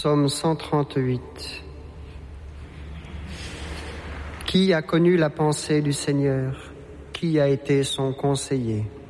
Psaume 138. Qui a connu la pensée du Seigneur? Qui a été son conseiller?